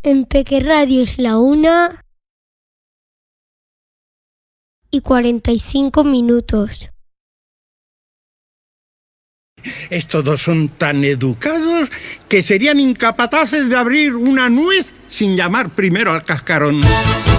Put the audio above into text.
En Peque Radio es la 1:45. Estos dos son tan educados que serían incapaces de abrir una nuez sin llamar primero al cascarón.